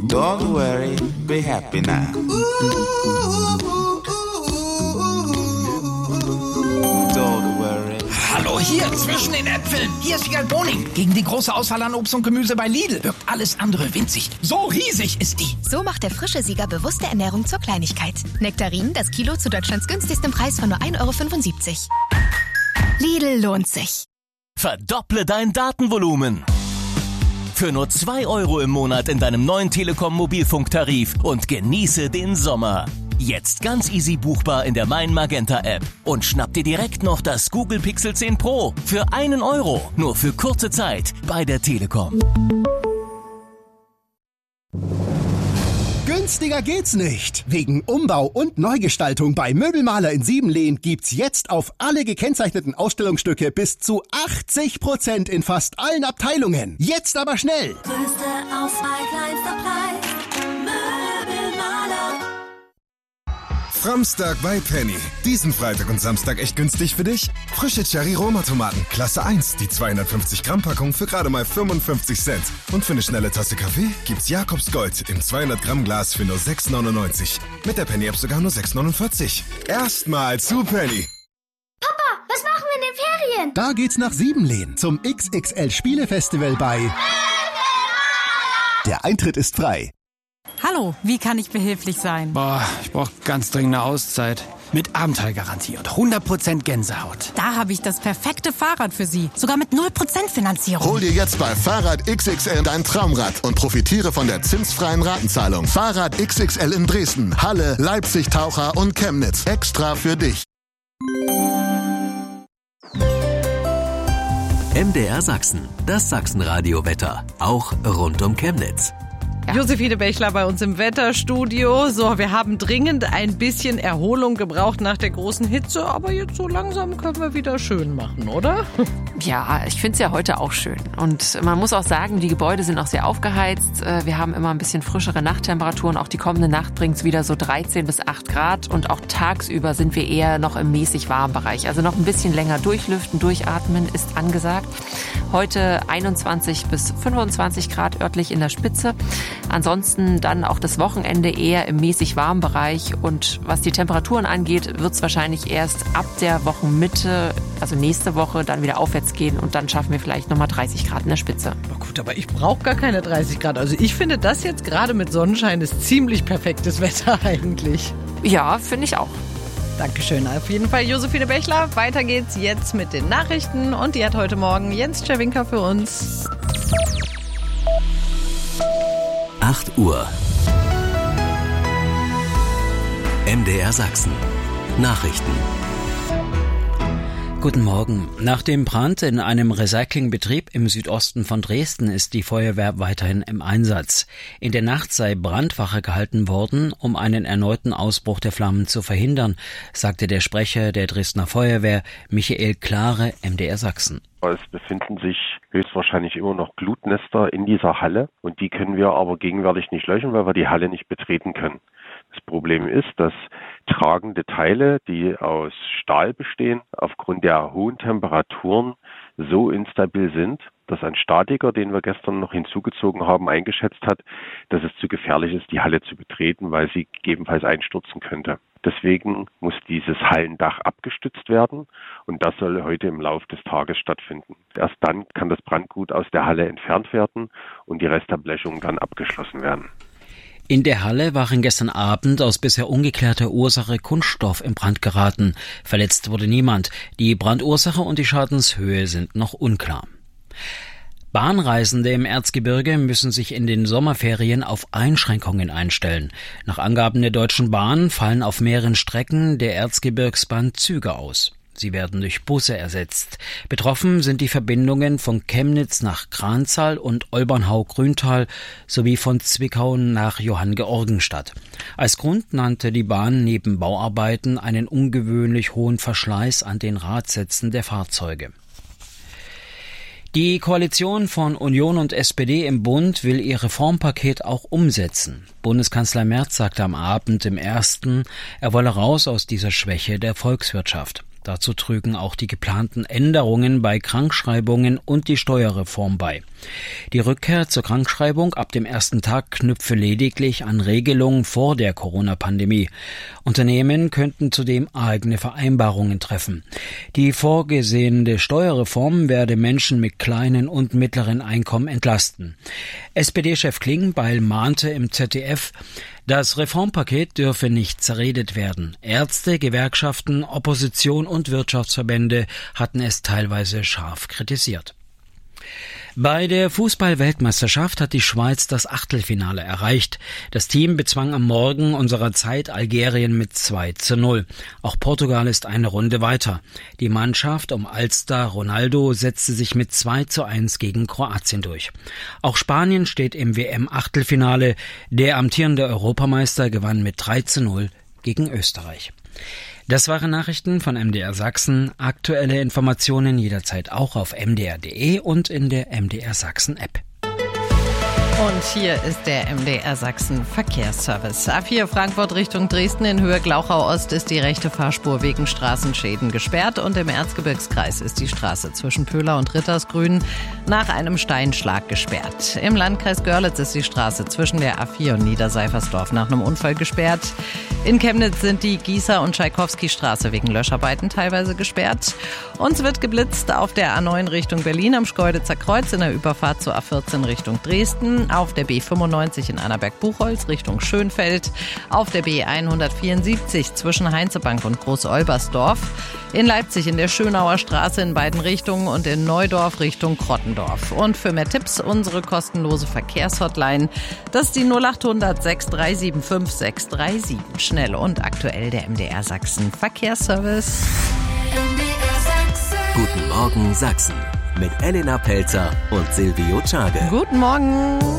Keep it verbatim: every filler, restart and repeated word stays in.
Don't worry, be happy now. Don't worry. Hallo, hier zwischen den Äpfeln. Hier ist Wiegald Boning. Gegen die große Auswahl an Obst und Gemüse bei Lidl wirkt alles andere winzig. So riesig ist die. So macht der frische Sieger bewusste Ernährung zur Kleinigkeit. Nektarinen, das Kilo zu Deutschlands günstigstem Preis von nur ein Euro fünfundsiebzig. Lidl lohnt sich. Verdopple dein Datenvolumen. Für nur zwei Euro im Monat in deinem neuen Telekom-Mobilfunktarif und genieße den Sommer. Jetzt ganz easy buchbar in der Mein Magenta App. Und schnapp dir direkt noch das Google Pixel zehn Pro für einen Euro. Nur für kurze Zeit bei der Telekom. Günstiger geht's nicht. Wegen Umbau und Neugestaltung bei Möbelmaler in Siebenlehn gibt's jetzt auf alle gekennzeichneten Ausstellungsstücke bis zu achtzig Prozent in fast allen Abteilungen. Jetzt aber schnell! Größte Auswahl, kleinster Preis. Möbelmaler. Framstag bei Penny. Diesen Freitag und Samstag echt günstig für dich? Frische Cherry-Roma-Tomaten, Klasse eins, die zweihundertfünfzig Gramm Packung für gerade mal fünfundfünfzig Cent. Und für eine schnelle Tasse Kaffee gibt's Jakobs Gold im zweihundert Gramm Glas für nur sechs neunundneunzig. Mit der Penny-App sogar nur sechs neunundvierzig. Erstmal zu Penny. Papa, was machen wir in den Ferien? Da geht's nach Siebenlehn zum X X L-Spielefestival bei Möbelmaler. Der Eintritt ist frei. Hallo, wie kann ich behilflich sein? Boah, ich brauche ganz dringend eine Auszeit. Mit Abenteuergarantie und hundert Prozent Gänsehaut. Da habe ich das perfekte Fahrrad für Sie. Sogar mit null Prozent Finanzierung. Hol dir jetzt bei Fahrrad X X L dein Traumrad und profitiere von der zinsfreien Ratenzahlung. Fahrrad X X L in Dresden, Halle, Leipzig, Taucher und Chemnitz. Extra für dich. M D R Sachsen, das Sachsenradio-Wetter. Auch rund um Chemnitz. Ja. Josephine Bechler bei uns im Wetterstudio. So, wir haben dringend ein bisschen Erholung gebraucht nach der großen Hitze, aber jetzt so langsam können wir wieder schön machen, oder? Ja, ich finde es ja heute auch schön. Und man muss auch sagen, die Gebäude sind auch sehr aufgeheizt. Wir haben immer ein bisschen frischere Nachttemperaturen. Auch die kommende Nacht bringt es wieder so dreizehn bis acht Grad. Und auch tagsüber sind wir eher noch im mäßig warmen Bereich. Also noch ein bisschen länger durchlüften, durchatmen ist angesagt. Heute einundzwanzig bis fünfundzwanzig Grad örtlich in der Spitze. Ansonsten dann auch das Wochenende eher im mäßig warmen Bereich. Und was die Temperaturen angeht, wird es wahrscheinlich erst ab der Wochenmitte, also nächste Woche, dann wieder aufwärts gehen. Und dann schaffen wir vielleicht nochmal dreißig Grad in der Spitze. Na gut, aber ich brauche gar keine dreißig Grad. Also ich finde das jetzt gerade mit Sonnenschein ist ziemlich perfektes Wetter eigentlich. Ja, finde ich auch. Dankeschön. Auf jeden Fall Josephine Bechler. Weiter geht's jetzt mit den Nachrichten. Und die hat heute Morgen Jens Czerwinka für uns. acht Uhr. M D R Sachsen. Nachrichten. Guten Morgen. Nach dem Brand in einem Recyclingbetrieb im Südosten von Dresden ist die Feuerwehr weiterhin im Einsatz. In der Nacht sei Brandwache gehalten worden, um einen erneuten Ausbruch der Flammen zu verhindern, sagte der Sprecher der Dresdner Feuerwehr, Michael Klare, M D R Sachsen. Es befinden sich höchstwahrscheinlich immer noch Glutnester in dieser Halle und die können wir aber gegenwärtig nicht löschen, weil wir die Halle nicht betreten können. Das Problem ist, dass tragende Teile, die aus Stahl bestehen, aufgrund der hohen Temperaturen so instabil sind, dass ein Statiker, den wir gestern noch hinzugezogen haben, eingeschätzt hat, dass es zu gefährlich ist, die Halle zu betreten, weil sie gegebenenfalls einstürzen könnte. Deswegen muss dieses Hallendach abgestützt werden und das soll heute im Laufe des Tages stattfinden. Erst dann kann das Brandgut aus der Halle entfernt werden und die Restabblechung dann abgeschlossen werden. In der Halle waren gestern Abend aus bisher ungeklärter Ursache Kunststoff in Brand geraten. Verletzt wurde niemand. Die Brandursache und die Schadenshöhe sind noch unklar. Bahnreisende im Erzgebirge müssen sich in den Sommerferien auf Einschränkungen einstellen. Nach Angaben der Deutschen Bahn fallen auf mehreren Strecken der Erzgebirgsbahn Züge aus. Sie werden durch Busse ersetzt. Betroffen sind die Verbindungen von Chemnitz nach Kranzahl und Olbernhau-Grüntal sowie von Zwickau nach Johanngeorgenstadt. Als Grund nannte die Bahn neben Bauarbeiten einen ungewöhnlich hohen Verschleiß an den Radsätzen der Fahrzeuge. Die Koalition von Union und S P D im Bund will ihr Reformpaket auch umsetzen. Bundeskanzler Merz sagte am Abend im Ersten, er wolle raus aus dieser Schwäche der Volkswirtschaft. Dazu trügen auch die geplanten Änderungen bei Krankschreibungen und die Steuerreform bei. Die Rückkehr zur Krankschreibung ab dem ersten Tag knüpfe lediglich an Regelungen vor der Corona-Pandemie. Unternehmen könnten zudem eigene Vereinbarungen treffen. Die vorgesehene Steuerreform werde Menschen mit kleinen und mittleren Einkommen entlasten. S P D-Chef Klingbeil mahnte im Z D F, das Reformpaket dürfe nicht zerredet werden. Ärzte, Gewerkschaften, Opposition und Wirtschaftsverbände hatten es teilweise scharf kritisiert. Bei der Fußball-Weltmeisterschaft hat die Schweiz das Achtelfinale erreicht. Das Team bezwang am Morgen unserer Zeit Algerien mit zwei zu null. Auch Portugal ist eine Runde weiter. Die Mannschaft um Alstar Ronaldo setzte sich mit zwei zu eins gegen Kroatien durch. Auch Spanien steht im W M-Achtelfinale. Der amtierende Europameister gewann mit drei zu null gegen Österreich. Das waren Nachrichten von M D R Sachsen. Aktuelle Informationen jederzeit auch auf m d r punkt d e und in der M D R Sachsen App. Und hier ist der M D R Sachsen Verkehrsservice. A vier Frankfurt Richtung Dresden in Höhe Glauchau Ost ist die rechte Fahrspur wegen Straßenschäden gesperrt und im Erzgebirgskreis ist die Straße zwischen Pöhler und Rittersgrün nach einem Steinschlag gesperrt. Im Landkreis Görlitz ist die Straße zwischen der A vier und Niederseifersdorf nach einem Unfall gesperrt. In Chemnitz sind die Gießer- und Tschaikowski-Straße wegen Löscharbeiten teilweise gesperrt. Uns wird geblitzt auf der A neun Richtung Berlin am Schkeuditzer Kreuz in der Überfahrt zur A vierzehn Richtung Dresden. Auf der B fünfundneunzig in Annaberg-Buchholz Richtung Schönfeld, auf der B hundertvierundsiebzig zwischen Heinzebank und Groß-Olbersdorf, in Leipzig in der Schönauer Straße in beiden Richtungen und in Neudorf Richtung Krottendorf. Und für mehr Tipps unsere kostenlose Verkehrshotline, das ist die null acht hundert sechs drei sieben fünf sechs drei sieben. Schnell und aktuell der M D R Sachsen Verkehrsservice. M D R Sachsen. Guten Morgen Sachsen mit Elena Pelzer und Silvio Czage. Guten Morgen.